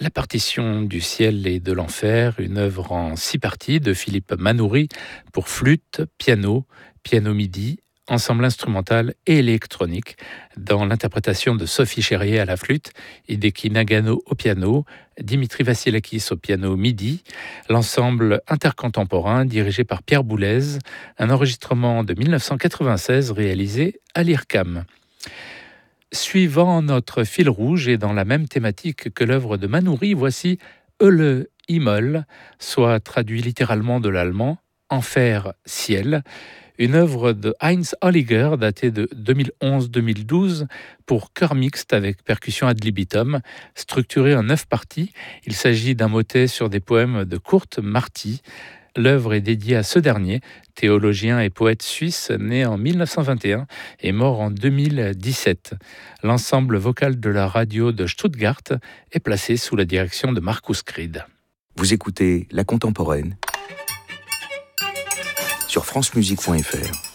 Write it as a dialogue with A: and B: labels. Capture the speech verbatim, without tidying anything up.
A: La partition du ciel et de l'enfer, une œuvre en six parties de Philippe Manoury pour flûte, piano, piano midi, ensemble instrumental et électronique, dans l'interprétation de Sophie Chérier à la flûte, Hideki Nagano au piano, Dimitri Vassilakis au piano midi, l'ensemble intercontemporain dirigé par Pierre Boulez, un enregistrement de dix-neuf cent quatre-vingt-seize réalisé à l'I R C A M. Suivant notre fil rouge et dans la même thématique que l'œuvre de Manoury, voici Hölle Himmel, soit traduit littéralement de l'allemand Enfer ciel, une œuvre de Heinz Holliger datée de deux mille onze deux mille douze pour chœur mixte avec percussion ad libitum, structurée en neuf parties. Il s'agit d'un motet sur des poèmes de Kurt Marti. L'œuvre est dédiée à ce dernier, théologien et poète suisse, né en mille neuf cent vingt et un et mort en deux mille dix-sept. L'ensemble vocal de la radio de Stuttgart est placé sous la direction de Markus Kried.
B: Vous écoutez La Contemporaine sur francemusique point f r.